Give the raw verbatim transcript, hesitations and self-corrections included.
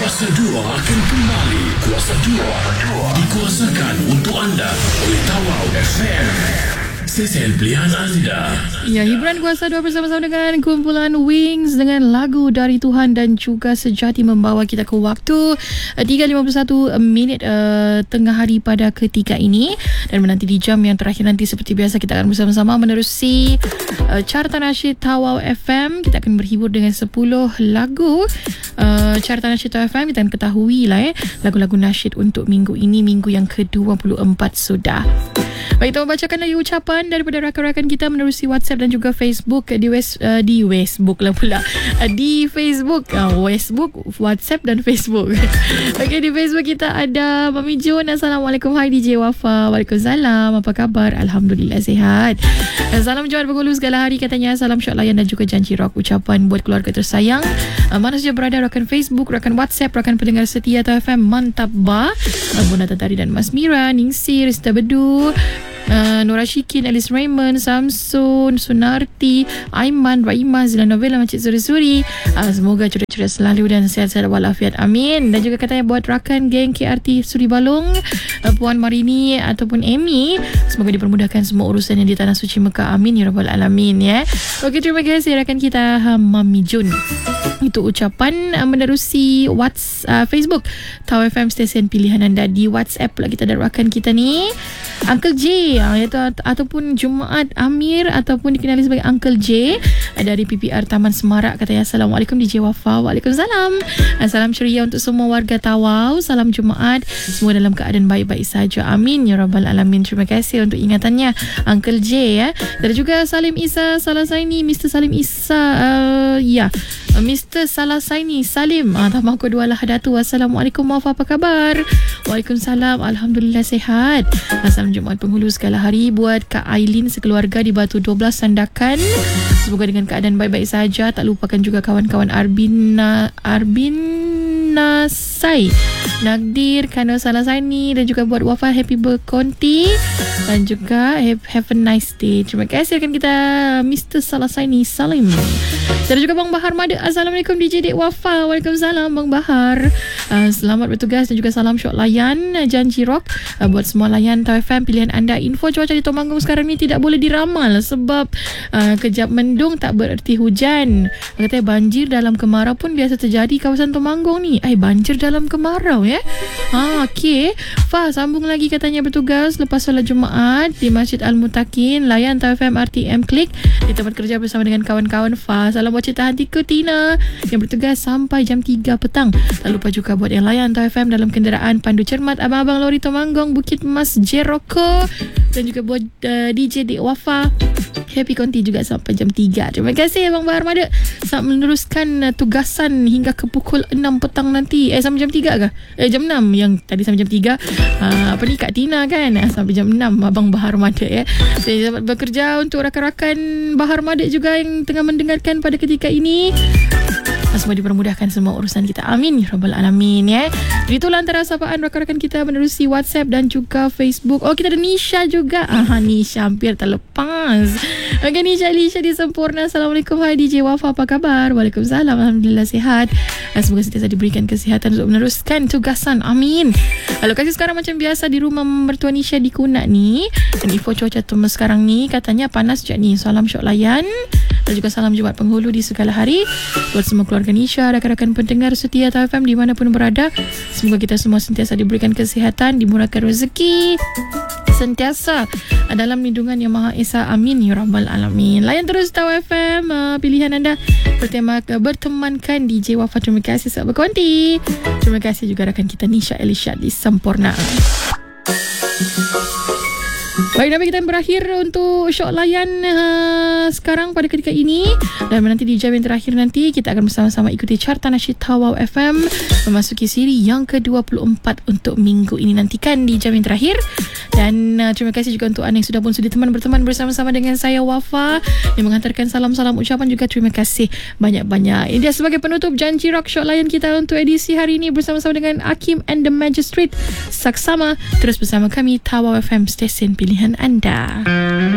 Kuasa dua akan kembali. Kuasa dua dikuasakan untuk anda oleh Tawau F M. Stesen pilihan anda. Ya, hiburan Kuasa dua bersama-sama dengan kumpulan Wings dengan lagu Dari Tuhan dan juga Sejati membawa kita ke waktu tiga lima puluh satu minit uh, tengah hari pada ketiga ini. Dan menanti di jam yang terakhir nanti seperti biasa kita akan bersama-sama menerusi uh, Carta Nasyid Tawau F M. Kita akan berhibur dengan sepuluh lagu uh, Carta Nasyid Tawau F M. Kita akan ketahui lah eh lagu-lagu nasyid untuk minggu ini, minggu yang ke dua puluh empat sudah. Baik, kita membacakan lagi ucapan daripada rakan-rakan kita menerusi WhatsApp dan juga Facebook di West, uh, di Facebook lah pula uh, di Facebook, uh, Facebook, WhatsApp dan Facebook. Okey, di Facebook kita ada Mami Jun. Assalamualaikum, hai D J Wafa. Waalaikumsalam, apa khabar? Alhamdulillah sihat. Salam Jumat Bergulu segala hari katanya. Salam syok layan dan juga janji rock. Ucapan buat keluarga tersayang, uh, mana saja berada, rakan Facebook, rakan WhatsApp, rakan pendengar setia T F M. Mantap ba. uh, Bunda Tatari dan Mas Mira, Ningsi, Rista Bedu, Uh, Nora Shikin, Alice Raymond, Samsun, Sunarti, Aiman, Raimah, Zila Novella, Makcik Suri-Suri. uh, Semoga ceria-ceria selalu dan sihat-sihat walafiat, amin. Dan juga katanya buat rakan geng K R T Suri Balong, uh, Puan Marini ataupun Amy, semoga dipermudahkan semua urusan yang di Tanah Suci Mekah, amin ya Rabbal Alamin ya. Okey, terima kasih rakan kita uh, Mami Jun. Itu ucapan uh, menerusi WhatsApp, uh, Facebook Tawau F M stesen pilihan anda. Di WhatsApp pula kita ada rakan kita ni Uncle J, iaitu ataupun Jumaat Amir ataupun dikenali sebagai Uncle J dari P P R Taman Semarak. Katanya Assalamualaikum D J Wafa. Waalaikumsalam. Salam ceria untuk semua warga Tawau. Salam Jumaat, semua dalam keadaan baik-baik saja, amin ya Rabbal Alamin. Terima kasih untuk ingatannya Uncle J ya. Dan juga Salim Isa Salasaini, Mister Salim Isa, uh, ya Mister Salasaini Salim, ah, tambah kedua lah Datu. Assalamualaikum Wafa, apa khabar? Waalaikumsalam, Alhamdulillah sihat. Salam Jumaat Penghulu segala hari buat Kak Aileen sekeluarga di Batu dua belas Sandakan. Semoga dengan keadaan baik-baik saja. Tak lupakan juga kawan-kawan Arbina Arbin Nasai, Nagdir, Kano Salasaini, dan juga buat Wafa happy berkonti dan juga have, have a nice day. Terima kasih akan kita Mister Salasaini Salim. Dan juga Bang Bahar Mada. Assalamualaikum D J Dek Wafa. Waalaikumsalam Bang Bahar. Uh, selamat bertugas dan juga salam syok layan janji rock uh, buat semua layan Tawau F M pilihan anda. Info cuaca di Temanggung sekarang ni tidak boleh diramal sebab uh, kejap mendung tak bererti hujan. Katanya banjir dalam kemarau pun biasa terjadi kawasan Temanggung ni. Ay, banjir dalam kemarau ya. Ha, okey. Fa sambung lagi katanya bertugas lepas solat Jumaat di Masjid Al-Mutakin. Layan Tawau F M R T M Klik di tempat kerja bersama dengan kawan-kawan. Fa salam buat cita hatiku Tina yang bertugas sampai jam tiga petang. Tak lupa juga buat yang layan Tawau F M dalam kenderaan, pandu cermat abang-abang lori Temanggung, Bukit Mas, Jeroko, dan juga buat uh, D J Dek Wafa happy konti juga sampai jam tiga. Terima kasih Abang Bahar Mada selamat meneruskan uh, tugasan hingga ke pukul enam petang nanti. Eh sampai jam tiga ke? Eh jam enam, yang tadi sampai jam tiga. Uh, apa ni Kak Tina kan? Uh, sampai jam enam Abang Bahar Mada ya. Saya selamat bekerja untuk rakan-rakan Bahar Mada juga yang tengah mendengarkan pada ketika ini. Semua dipermudahkan semua urusan kita, amin ya Rabbal Alamin ya. Itulah antara sapaan rakan-rakan kita menerusi WhatsApp dan juga Facebook. Oh, kita ada Nisha juga. Aha, Nisha hampir terlepas. Okey, Nisha Lisha di Sempurna. Assalamualaikum, hai D J Wafa, apa khabar? Waalaikumsalam, Alhamdulillah sihat. Semoga sentiasa diberikan kesihatan untuk meneruskan tugasan, amin. Lokasi sekarang macam biasa di rumah mertua Nisha di Kunak ni. Dan info cuaca Tuma sekarang ni katanya panas je ni. Salam syok layan dan juga salam Jumaat Penghulu di segala hari buat semua keluarga Nisha, rakan-rakan pendengar setia Tawau F M dimanapun berada. Semoga kita semua sentiasa diberikan kesihatan, dimurahkan rezeki, sentiasa dalam lindungan Yang Maha Esa, amin ya Rabbal Alamin. Layan terus Tawau F M, uh, pilihan anda bertema bertemankan D J Wafa. Terima kasih sebab berkonti. Terima kasih juga rakan kita Nisha Elisha di Sempurna. Baik, sampai kita berakhir untuk syok layan uh, sekarang pada ketika ini. Dan menanti di jam yang terakhir nanti kita akan bersama-sama ikuti Carta Nasyid Tawau F M memasuki siri yang ke dua puluh empat untuk minggu ini. Nantikan di jam yang terakhir. Dan uh, terima kasih juga untuk anda yang sudah pun sudi teman berteman bersama-sama dengan saya Wafa yang menghantarkan salam-salam ucapan juga. Terima kasih banyak-banyak. Ini dia sebagai penutup janji rock syok layan kita untuk edisi hari ini bersama-sama dengan Hakim and the Magistrate. Saksama terus bersama kami Tawau F M stesen pilihan anda.